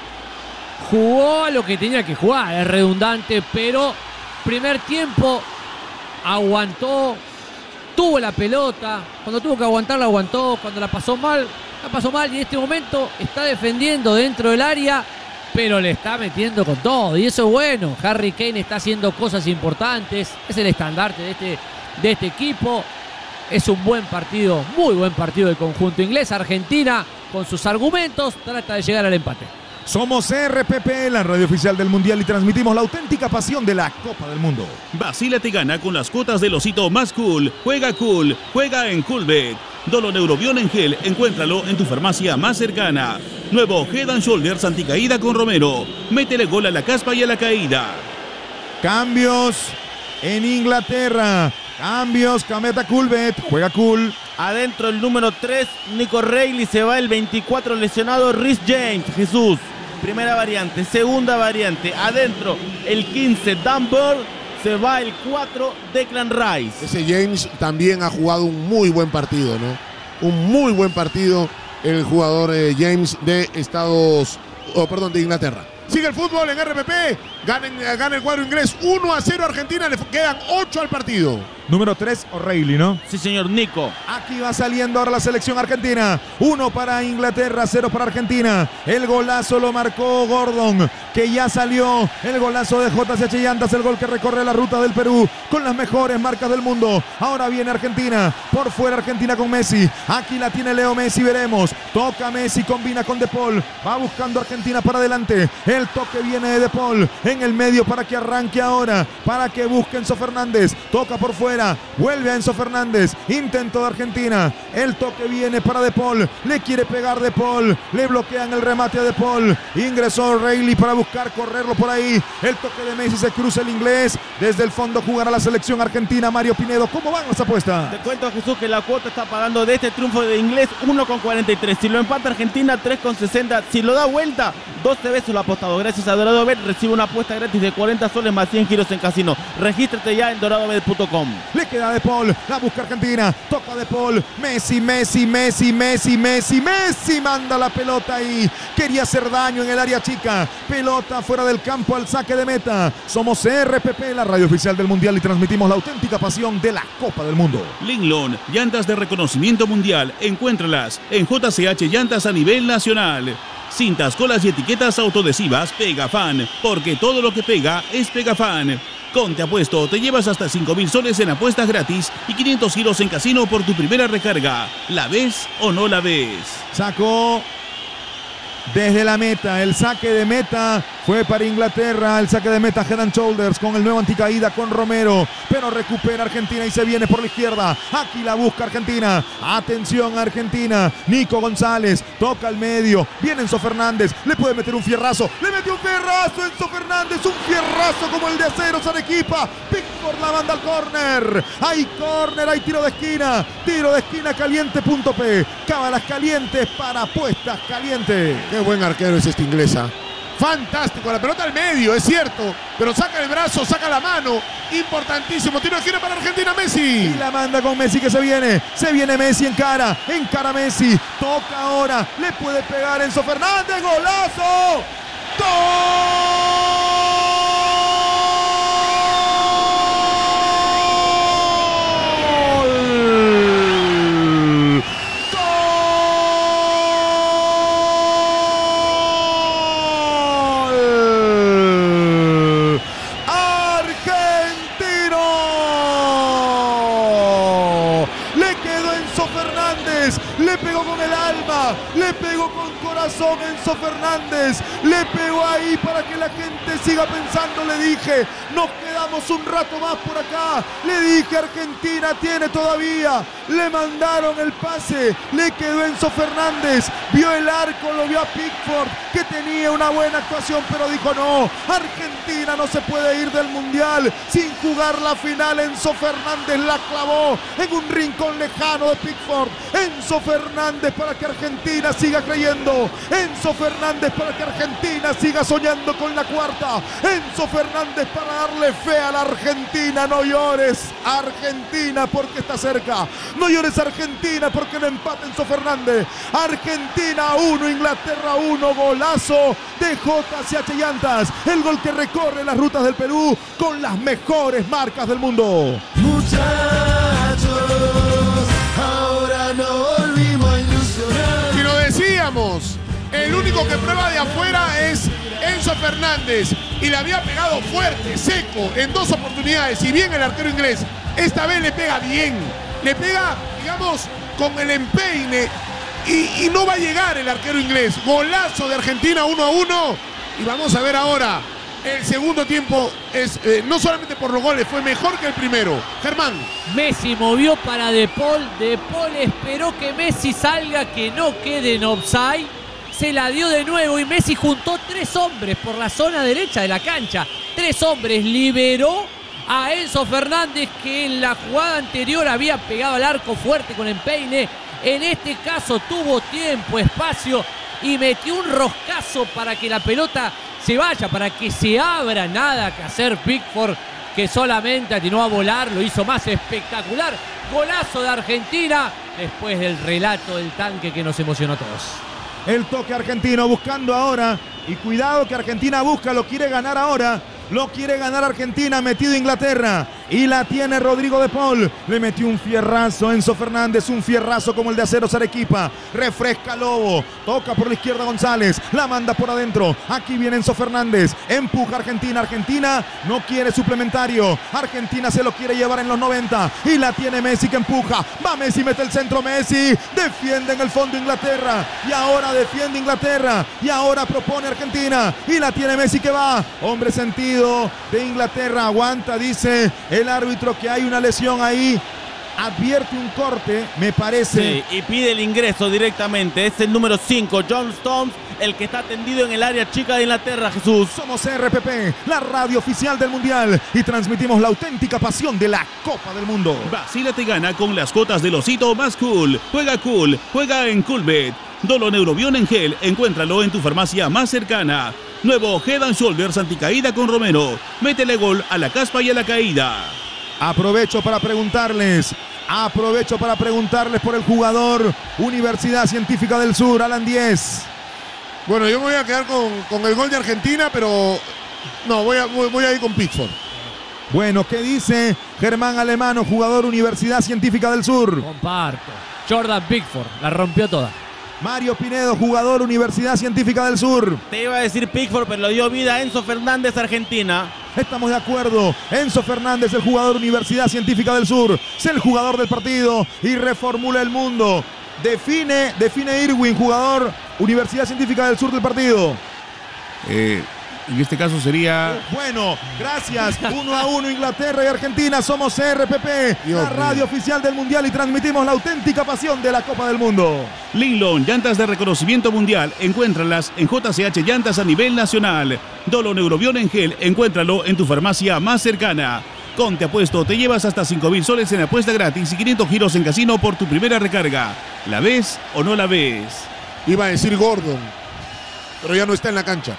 jugó a lo que tenía que jugar, es redundante, pero primer tiempo aguantó, tuvo la pelota, cuando tuvo que aguantar la aguantó, cuando la pasó mal, la pasó mal y en este momento está defendiendo dentro del área, pero le está metiendo con todo y eso es bueno. Harry Kane está haciendo cosas importantes, es el estandarte de este de este equipo. Es un buen partido, muy buen partido del conjunto inglés. Argentina, con sus argumentos, trata de llegar al empate. Somos R P P, la radio oficial del Mundial, y transmitimos la auténtica pasión de la Copa del Mundo. Vacílate y gana con las cuotas del osito más cool. Juega cool, juega en Coolbet. Doloneurobion en gel, encuéntralo en tu farmacia más cercana. Nuevo Head and Shoulders anticaída con Romero. Métele gol a la caspa y a la caída. Cambios en Inglaterra. Cambios, Cameta Coolbet, juega cool. Adentro el número tres, Nico Reilly, se va el veinticuatro lesionado, Reece James, Jesús. Primera variante, segunda variante, adentro el quince, Dan Burn, se va el cuatro, Declan Rice. Ese James también ha jugado un muy buen partido, ¿no? Un muy buen partido el jugador eh, James de Estados, oh, perdón, de Inglaterra. Sigue el fútbol en R P P, gana, gana el cuadro inglés uno a cero Argentina, le quedan ocho al partido. Número tres, O'Reilly, ¿no? Sí, señor, Nico. Aquí va saliendo ahora la selección argentina. Uno para Inglaterra, cero para Argentina. El golazo lo marcó Gordon, que ya salió. El golazo de J C H Llantas, el gol que recorre la ruta del Perú con las mejores marcas del mundo. Ahora viene Argentina, por fuera Argentina con Messi. Aquí la tiene Leo Messi, veremos. Toca Messi, combina con De Paul. Va buscando Argentina para adelante. El toque viene de De Paul en el medio para que arranque ahora, para que busque Enzo Fernández. Toca por fuera. Vuelve a Enzo Fernández, intento de Argentina, el toque viene para De Paul, le quiere pegar De Paul, le bloquean el remate a De Paul, ingresó O'Reilly para buscar correrlo por ahí, el toque de Messi, se cruza el inglés, desde el fondo jugará la selección argentina. Mario Pinedo, ¿cómo van las apuestas? Te cuento, Jesús, que la cuota está pagando de este triunfo de inglés uno con cuarenta y tres, si lo empata Argentina tres con sesenta, si lo da vuelta doce veces lo ha apostado. Gracias a Dorado Bet recibe una apuesta gratis de cuarenta soles más cien giros en casino. Regístrate ya en dorado bet punto com. Le queda De Paul, la busca Argentina, toca De Paul, Messi, Messi, Messi, Messi, Messi, Messi manda la pelota ahí, quería hacer daño en el área chica, pelota fuera del campo al saque de meta. Somos R P P, la radio oficial del Mundial, y transmitimos la auténtica pasión de la Copa del Mundo. Linglon, llantas de reconocimiento mundial, encuéntralas en J C H Llantas a nivel nacional. Cintas, colas y etiquetas autoadhesivas Pegafan, porque todo lo que pega es Pegafan. Con Te Apuesto te llevas hasta cinco mil soles en apuestas gratis y quinientos giros en casino por tu primera recarga. ¿La ves o no la ves? Sacó desde la meta, el saque de meta fue para Inglaterra, el saque de meta Head and Shoulders con el nuevo anticaída con Romero, pero recupera Argentina y se viene por la izquierda. Aquí la busca Argentina, atención Argentina, Nico González toca al medio, viene Enzo Fernández, le puede meter un fierrazo, le metió un fierrazo Enzo Fernández, un fierrazo como el de Aceros Arequipa. Pickford la manda al córner, hay córner, hay tiro de esquina, tiro de esquina caliente.p, cábalas calientes para apuestas calientes. Qué buen arquero es este inglesa. Fantástico, la pelota al medio, es cierto, pero saca el brazo, saca la mano, importantísimo, tiro de esquina para Argentina, Messi. Y la manda con Messi que se viene, se viene Messi en cara, en cara Messi, toca ahora, le puede pegar Enzo Fernández, golazo, ¡gol! Le pegó con el alma, le pegó con corazón Enzo Fernández, le pegó ahí para que la gente siga pensando. Le dije, nos quedamos un rato más por acá, le dije Argentina tiene todavía, le mandaron el pase, le quedó Enzo Fernández, vio el arco, lo vio a Pickford que tenía una buena actuación, pero dijo no, Argentina no se puede ir del Mundial sin jugar la final. Enzo Fernández la clavó en un rincón lejano de Pickford. Enzo Fernández para que Argentina siga creyendo, Enzo Fernández para que Argentina siga soñando con la cuarta, Enzo Fernández para darle fe a la Argentina. No llores Argentina porque está cerca, no llores Argentina porque no empata Enzo Fernández. Argentina uno, Inglaterra uno, golazo de J C H Llantas, el gol que recorre las rutas del Perú con las mejores marcas del mundo. Muchachos, ahora no volvimos a ilusionar. Si lo decíamos, el único que prueba de afuera es Enzo Enzo Fernández y le había pegado fuerte, seco, en dos oportunidades. Y bien el arquero inglés, esta vez le pega bien, le pega, digamos, con el empeine y, y no va a llegar el arquero inglés. Golazo de Argentina, uno a uno. Y vamos a ver ahora, el segundo tiempo es, eh, no solamente por los goles, fue mejor que el primero. Germán. Messi movió para De Paul, De Paul esperó que Messi salga, que no quede en offside, se la dio de nuevo y Messi juntó tres hombres por la zona derecha de la cancha. Tres hombres, liberó a Enzo Fernández, que en la jugada anterior había pegado al arco fuerte con empeine. En este caso tuvo tiempo, espacio y metió un roscazo para que la pelota se vaya, para que se abra. Nada que hacer Pickford, que solamente atinó a volar, lo hizo más espectacular. Golazo de Argentina después del relato del tanque que nos emocionó a todos. El toque argentino buscando ahora. Y cuidado que Argentina busca, lo quiere ganar ahora. Lo quiere ganar Argentina, metido Inglaterra. Y la tiene Rodrigo De Paul. Le metió un fierrazo Enzo Fernández. Un fierrazo como el de Aceros Arequipa. Refresca Lobo. Toca por la izquierda González. La manda por adentro. Aquí viene Enzo Fernández. Empuja Argentina. Argentina no quiere suplementario. Argentina se lo quiere llevar en los noventa. Y la tiene Messi que empuja. Va Messi, mete el centro Messi. Defiende en el fondo Inglaterra. Y ahora defiende Inglaterra. Y ahora propone Argentina. Y la tiene Messi que va. Hombre sentido de Inglaterra, aguanta, dice el árbitro que hay una lesión ahí, advierte un corte, me parece. Sí, y pide el ingreso directamente, es el número cinco, John Stones, el que está tendido en el área chica de Inglaterra, Jesús. Somos R P P, la radio oficial del Mundial, y transmitimos la auténtica pasión de la Copa del Mundo. Vacílate y gana con las cuotas del osito más cool. Juega cool, juega en Coolbet. Dolo Neurobión en gel, encuéntralo en tu farmacia más cercana. Nuevo Head and Shoulders anticaída con Romero. Métele gol a la caspa y a la caída. Aprovecho para preguntarles, aprovecho para preguntarles por el jugador Universidad Científica del Sur, Alan Díez. Bueno, yo me voy a quedar con, con el gol de Argentina, pero no, voy a, voy, voy a ir con Pickford. Bueno, ¿qué dice Germán Alemano, jugador Universidad Científica del Sur? Comparto. Jordan Pickford, la rompió toda. Mario Pinedo, jugador Universidad Científica del Sur. Te iba a decir Pickford, pero lo dio vida a Enzo Fernández, Argentina. Estamos de acuerdo. Enzo Fernández, el jugador Universidad Científica del Sur. Es el jugador del partido y reformula el mundo. Define, define Irwin, jugador Universidad Científica del Sur del partido. Eh, en este caso sería... Bueno, gracias. Uno a uno Inglaterra y Argentina. Somos R P P, Dios la mío. radio oficial del Mundial, y transmitimos la auténtica pasión de la Copa del Mundo. Linlon, llantas de reconocimiento mundial, encuéntralas en J C H Llantas a nivel nacional. Dolo Neurobión en gel, encuéntralo en tu farmacia más cercana. Con Te Apuesto te llevas hasta cinco mil soles en apuesta gratis y quinientos giros en casino por tu primera recarga. ¿La ves o no la ves? Iba a decir Gordon, pero ya no está en la cancha.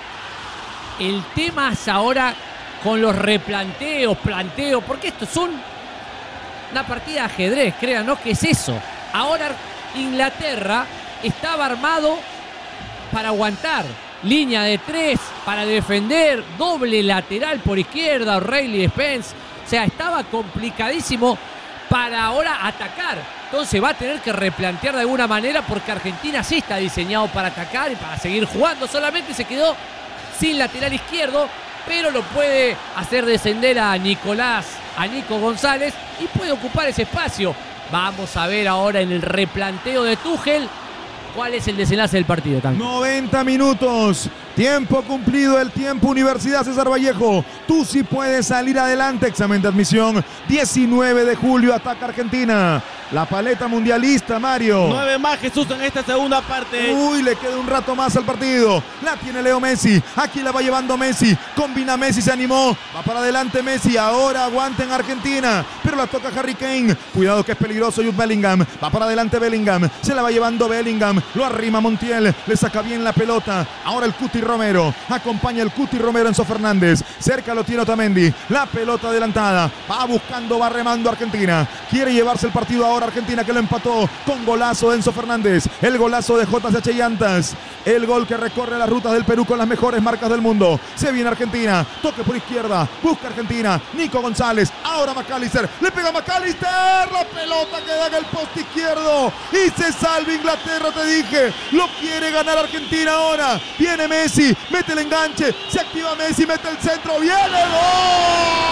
El tema es ahora con los replanteos, planteos, porque esto es un, una partida de ajedrez, créanos que es eso. Ahora Inglaterra estaba armado para aguantar, línea de tres, para defender, doble lateral por izquierda, O'Reilly, Spence. O sea, estaba complicadísimo para ahora atacar. Entonces va a tener que replantear de alguna manera, porque Argentina sí está diseñado para atacar y para seguir jugando. Solamente se quedó sin lateral izquierdo, pero lo puede hacer descender a Nicolás, a Nico González, y puede ocupar ese espacio. Vamos a ver ahora en el replanteo de Tuchel cuál es el desenlace del partido también. noventa minutos. Tiempo cumplido, el tiempo Universidad César Vallejo. Tú sí puedes salir adelante. Examen de admisión diecinueve de julio. Ataca Argentina. La paleta mundialista, Mario. Nueve más, Jesús, en esta segunda parte. Uy, le queda un rato más al partido. La tiene Leo Messi. Aquí la va llevando Messi. Combina Messi, se animó. Va para adelante Messi. Ahora aguanta en Argentina. Pero la toca Harry Kane. Cuidado que es peligroso Jude Bellingham. Va para adelante Bellingham. Se la va llevando Bellingham. Lo arrima Montiel. Le saca bien la pelota. Ahora el Cuti Romero. Acompaña el Cuti Romero, Enzo Fernández. Cerca lo tiene Otamendi. La pelota adelantada. Va buscando, va remando Argentina. Quiere llevarse el partido ahora Argentina, que lo empató con golazo de Enzo Fernández. El golazo de J C H Llantas. El gol que recorre las rutas del Perú con las mejores marcas del mundo. Se viene Argentina. Toque por izquierda. Busca Argentina. Nico González. Ahora McAllister. Le pega McAllister. La pelota queda en el poste izquierdo. Y se salva Inglaterra, te dije. Lo quiere ganar Argentina ahora. Viene Messi. Messi, mete el enganche, se activa Messi, mete el centro, viene gol.